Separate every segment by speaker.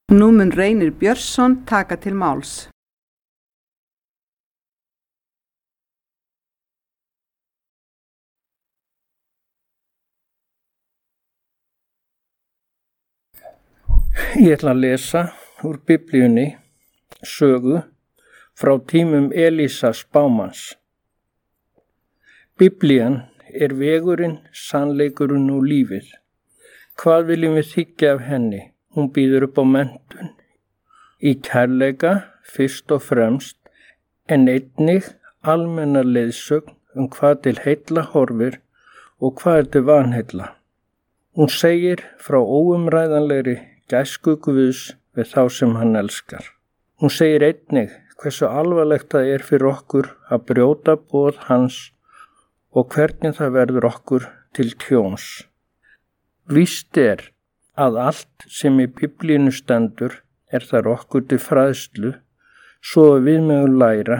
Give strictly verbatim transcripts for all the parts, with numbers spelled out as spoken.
Speaker 1: Nú mun Reynir Björnsson taka til máls.
Speaker 2: Ég ætla að lesa úr Biblíunni sögu frá tímum Elísa spámanns. Biblían er vegurinn, sannleikurinn og lífið. Hvað viljum við þiggja af henni? Hún býður upp á menntun, í kærleika fyrst og fremst, en einnig almenna leiðsögn um hvað til heilla horfir og hvað er til vanheilla. Hún segir frá óumræðanlegri gæsku Guðs við þá sem hann elskar. Hún segir einnig hversu alvarlegt það er fyrir okkur að brjóta boð hans og hvernig það verður okkur til tjóns. Víst er að allt sem í Biblíunni stendur er þar okkur til fræðslu, svo að við megum læra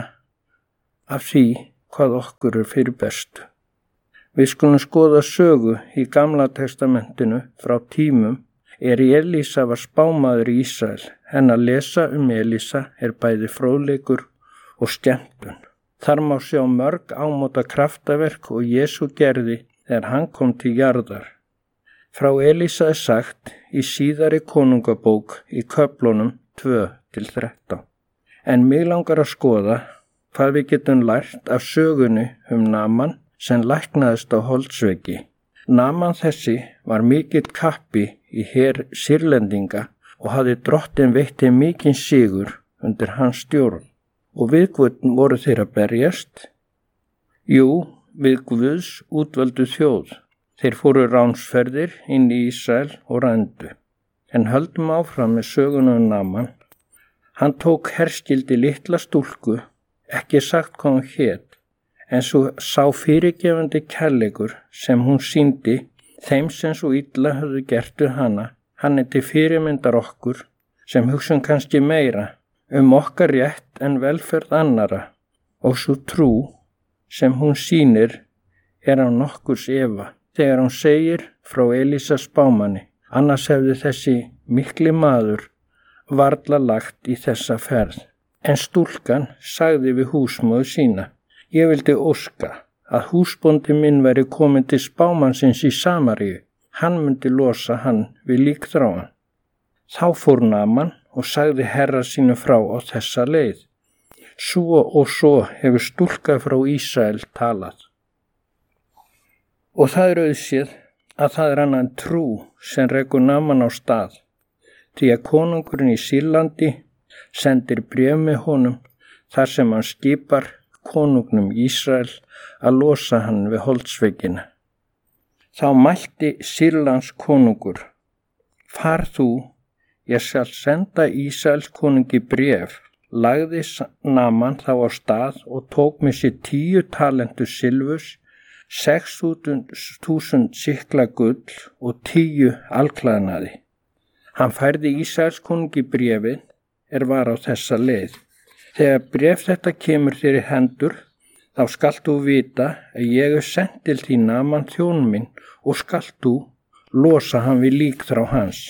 Speaker 2: af því hvað okkur er fyrir bestu. Við skulum skoða sögu í Gamla testamentinu frá tímum er Elísa var spámaður í Ísrael, en að lesa um Elísa er bæði fróðleikur og skemmtun. Þar má sjá mörg ámóta kraftaverk og Jesú gerði þegar hann kom til jarðar. Frá Elísa er sagt í síðari konungabók í köflunum tvö til þrettán. En mig langar að skoða hvað við getum lært af sögunni um Naman sem læknaðist á holdsveiki. Naman þessi var mikill kappi í her sýrlendinga og hafði drottin veitti mikinn sigur undir hans stjórn. Og við Guð voru þeir að berjast? Jú, við Guðs útvöldu þjóð. Þeir fóru ránsferðir inn í Ísrael og rændu. En höldum áfram með sögunum um Naman. Hann tók herskildi litla stúlku, ekki sagt hvað hann hét, en svo sá fyrirgefandi kærleikur sem hún sýndi þeim sem svo illa höfðu gert við hana. Hann er til fyrirmyndar okkur sem hugsun kannski meira um okkar rétt en velferð annara og svo trú sem hún sýnir er á nokkurs efa. Þegar hún segir frá Elísa spámanni, annars hefði þessi mikli maður varla lagt í þessa ferð. En stúlkan sagði við húsmóður sína, ég vildi óska að húsbóndi minn veri komin til spámannsins í Samaríu. Hann myndi losa hann við líkþráan. Þá fór Naman og sagði herra sínu frá á þessa leið. Svo og svo hefur stúlka frá Ísrael talað. Og það er auðséð að það er annan trú sem rekur Naman á stað, því að konungurinn í Sýrlandi sendir bréf með honum þar sem hann skipar konungnum Ísrael að losa hann við holdsveikina. Þá mælti Sýrlands konungur, far þú, ég skal senda Ísraels konungi bréf. Lagði Naman þá á stað og tók með sér tíu talentur silfurs, sex þúsund sikla gull og tíu alklæðnaði. Hann færði Ísraels konungi bréfið er var á þessa leið. Þegar bréf þetta kemur þér í hendur, þá skalt þú vita að ég er sent til því Naman þjón minn og skalt þú losa hann við líkþrá hans.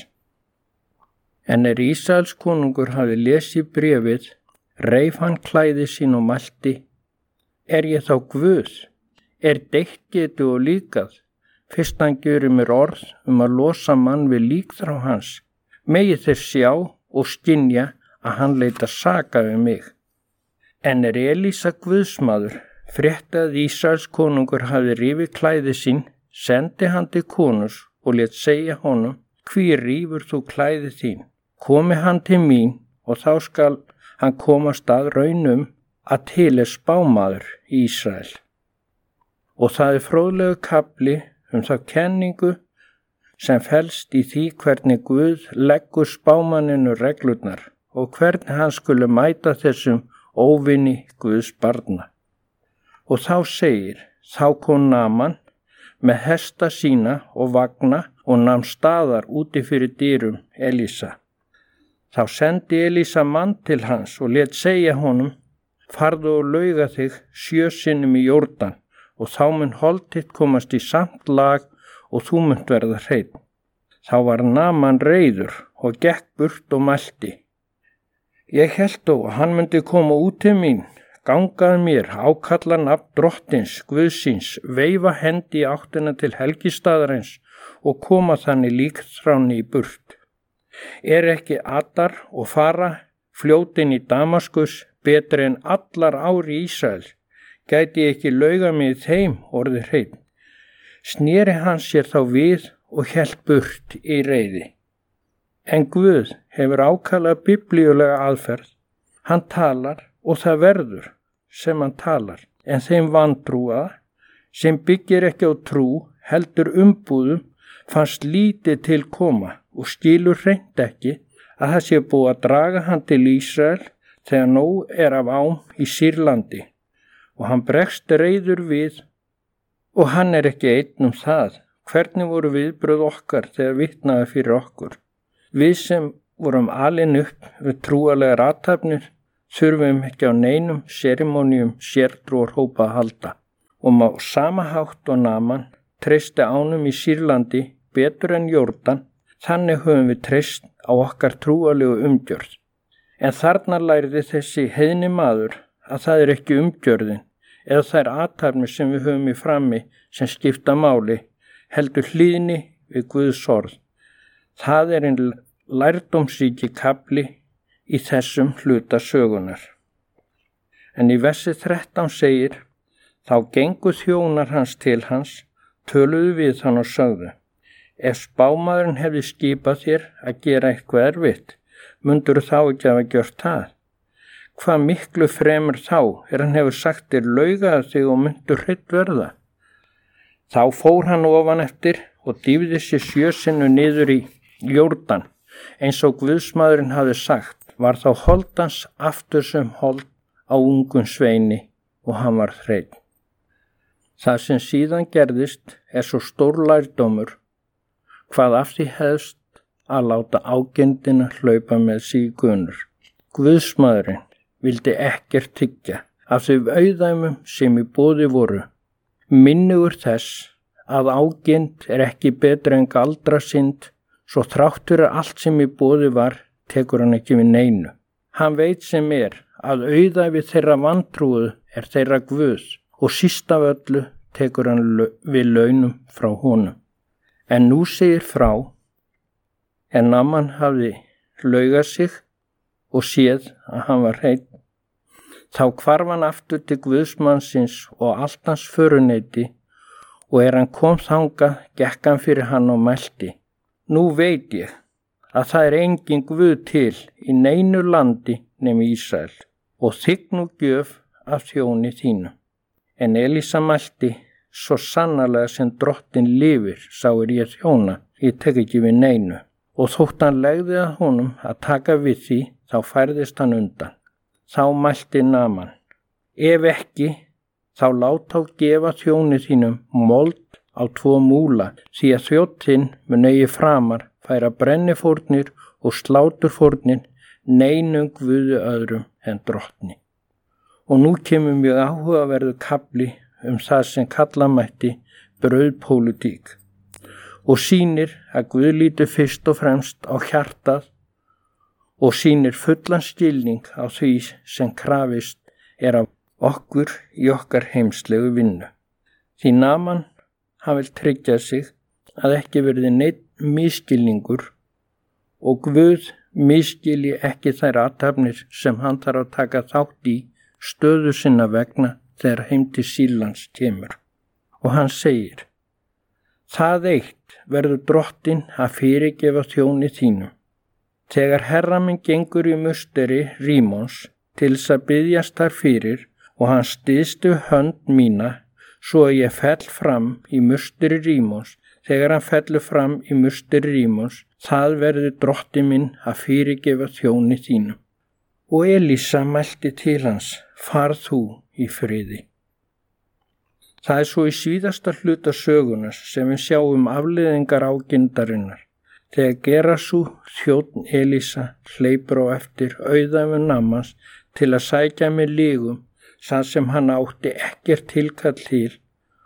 Speaker 2: En er Ísraels konungur hafi lesið bréfið, reif hann klæði sín og mælti, er ég þá Guð? Er deitt getu og líkað, fyrst hann gjörir mér orð um að losa mann við líkþrá hans, megi þeir sjá og skynja að hann leita saka við mig. En er Elísa Guðsmaður, frétti að Ísraels konungur hafi rifið klæði sín, sendi hann til konurs og lét segja honum, hví rífur þú klæði þín? Komi hann til mín og þá skal hann komast að raunum að til er spámaður í Ísrael. Og það er fróðlegu kafli um þá kenningu sem felst í því hvernig Guð leggur spámanninu reglurnar og hvernig hann skuli mæta þessum óvinni Guðs barna. Og þá segir, þá kom Naman með hesta sína og vagna og nam staðar úti fyrir dyrum Elísa. Þá sendi Elísa mann til hans og lét segja honum, farðu og lauga þig sjö sinnum í Jórdan, og þá mun hold þitt komast í samt lag og þú munt verða hreinn. Þá var Naman reiður og gekk burt og mælti. Ég hélt þó að hann myndi koma út til mín, gangað mér, ákalla nafn drottins, Guðsins, veifa hendi í áttina til helgistaðarins og koma þannig líkþráni í burt. Er ekki Adar og fara fljótin í Damaskus betri en allar ári Ísrael? Gæti ég ekki lauga mig í þeim, orðið hreinn. Sneri hann sér þá við og hélt burt í reiði. En Guð hefur ákallað biblíulega aðferð. Hann talar og það verður sem hann talar, en þeim vantrúaða, sem byggir ekki á trú, heldur umbúðum, fannst lítið til koma og skilur hreint ekki að það sé búið að draga hann til Ísrael þegar nóg er af ám í Sýrlandi, og hann bregst reiður við, og hann er ekki einn um það. Hvernig voru viðbrögð okkar þegar vitnaði fyrir okkur? Við sem vorum alin upp við trúalegar athafnir þurfum ekki á neinum serimónium sértrúarhópa að halda, og má sama hátt og Naman treysti ánum í Sýrlandi betur en Jórdan, þannig höfum við treyst á okkar trúalegu umgjörð. En þarna lærði þessi heiðni maður að það er ekki umgjörðin eða þær athafnir sem við höfum í frammi sem skipta máli, heldur hlýðni við Guðs orð. Það er einn lærdómsríki kafli í þessum hluta sögunar. En í versi þrettán segir, þá gengu þjónar hans til hans, töluðu við hann og sögðu, ef spámaðurinn hefði skipað þér að gera eitthvað erfitt, mundur þá ekki hafa gjört það? Hvað miklu fremur þá er hann hefur sagt þér laugaði þig og mundur hreitt verða? Þá fór hann ofan eftir og dýfði sér sjösinu niður í Jórdan, eins og Guðsmaðurinn hafði sagt, var þá holdans aftur sem hold á ungum sveini og hann var hreinn. Það sem síðan gerðist er svo stór lærdómur, hvað af því hefst að láta ágindina hlaupa með sig í gunur. Guðsmaðurinn vildi ekkert tyggja af þau auðæmum sem í boði voru. Minnugur þess að ágind er ekki betur en galdrasynd, svo þráttur að allt sem í boði var, tekur hann ekki við neinu. Hann veit sem er að auðæfi þeirra vantrúðu er þeirra Guð og síst af öllu tekur hann við launum frá honum. En nú segir frá, en Naman hafði laugað sig og séð að hann var hreinn, þá hvarf hann aftur til Guðsmannsins og allt hans föruneyti, og er hann kom þangað, gekk hann fyrir hann og mælti. Nú veit ég að það er engin Guð til í neinu landi nema Ísrael, og þigg nú gjöf af þjóni þínu. En Elísa mælti, svo sannarlega sem drottin lifir, sá er ég þjóna, ég tek ekki við neinu. Og þótt hann legði að honum að taka við því, þá færðist hann undan. Þá mælti Naman, ef ekki, þá lát á gefa þjóni þínum mold á tvo múla, því að þjóttinn mun eigi framar færa brennifórnir og sláturfórnin neinum guði öðrum en drottni. Og nú kemur mjög áhugaverður kafli um það sem kalla mætti brauðpólitík og sýnir að Guð lítur fyrst og fremst á hjartað og sýnir fullan skilning á því sem krafist er af okkur í okkar heimslegu vinnu. Því Naman hann vil tryggja sig að ekki verði neitt misskilningur og Guð misskilji ekki þær athafnir sem hann þarf að taka þátt í stöðu sinna vegna þegar heim til Sýrlands kemur. Og hann segir, það eitt verður drottinn að fyrirgefa þjóni þínum. Þegar herra minn gengur í musteri Rímons til þess að biðjast þar fyrir og hann styðstu hönd mína svo að ég fell fram í musteri Rímons, þegar hann fellur fram í musteri Rímons, það verður drottinn minn að fyrirgefa þjóni þínum. Og Elísa mælti til hans, far þú í friði. Það er svo í síðasta hluta sögunar sem við sjáum afleiðingar ágindarinnar. Þegar Gerasú þjónn Elísa hleypur á eftir auðæfu Namans til að sækja með lygum, það sem hann átti ekkert tilkall til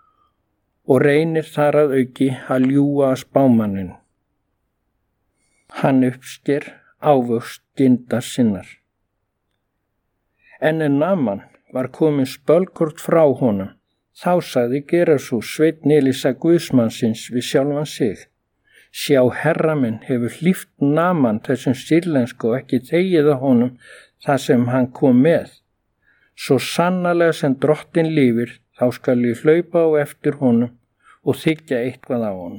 Speaker 2: og reynir þar að auki að ljúga að spámannin. hann uppsker ávöxt ginda sinnar. En en Naaman var komin spölkort frá honum, þá sagði Gerasú sveinn Elísa Guðsmannsins við sjálfan sig: Sjá, herra minn hefur hlíft Naaman þessum sýrlensku og ekki þegið á honum það sem hann kom með. Svo sannarlega sem drottin lifir, þá skal ég hlaupa á eftir honum og þiggja eitthvað á honum.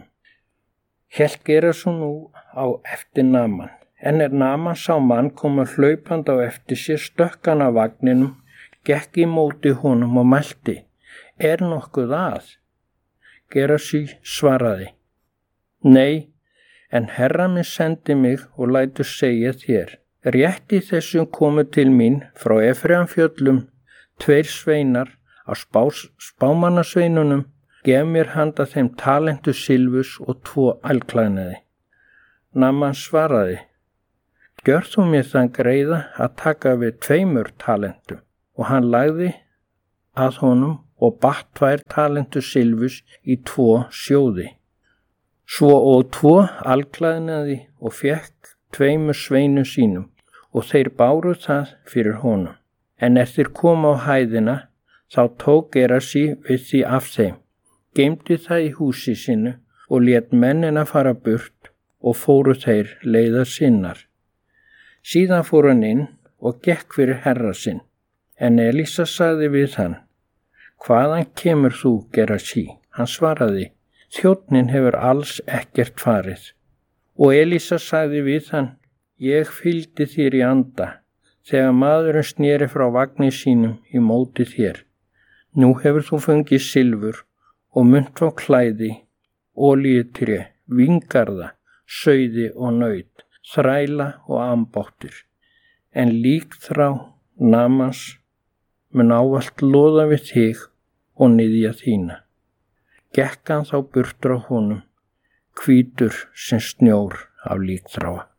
Speaker 2: Hélt Gerasú nú á eftir Naaman, en er Naaman sá mann koma hlaupand á eftir sér, stökk hann af vagninum, gekk í móti honum og mælti: Er nokkuð að? Gerasú svaraði: Nei, en herra minn sendi mig og lætur segja þér: Rétt í þessum komu til mín frá Efraimfjöllum tveir sveinar á spás, spámannasveinunum, gef mér handa þeim talentu silfurs og tvo alklæðnaði. Naaman svaraði: Gjör þú mér þann greiða að taka við tveimur talentum, og hann lagði að honum og batt tvær talentu silfurs í tvo sjóði. Svo og tvo alklæðnaði og fekk tveimur sveinum sínum, og þeir báru það fyrir honum. En eftir kom á hæðina, þá tók Gerasú við því af þeim, geymdi það í húsi sínu og lét mennina fara burt, og fóru þeir leiðar sinnar. Síðan fór hann inn og gekk fyrir herra sinn, en Elísa sagði við hann: Hvaðan kemur þú, Gerasú? Hann svaraði: Þjónninn hefur alls ekkert farið. Og Elísa sagði við hann: Ég fylgdi þér í anda, þegar maðurinn sneri frá vagni sínum í móti þér. Nú hefur þú fengið silfur og munt frá klæði, olíutré, víngarða, sauði og naut, þræla og ambáttir. En líkþrá Naamans mun ávallt loða við þig og niðja þína. Gekk hann þá burtur á honum, hvítur sem snjór af líkþráa.